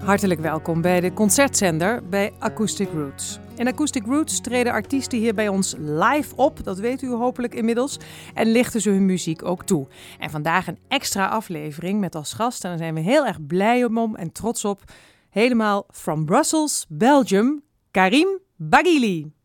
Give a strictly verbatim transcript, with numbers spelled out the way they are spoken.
Hartelijk welkom bij de concertzender bij Acoustic Roots. In Acoustic Roots treden artiesten hier bij ons live op, dat weet u hopelijk inmiddels, en lichten ze hun muziek ook toe. En vandaag een extra aflevering met als gast, en daar zijn we heel erg blij om en trots op, helemaal from Brussels, Belgium, Karim Baghili.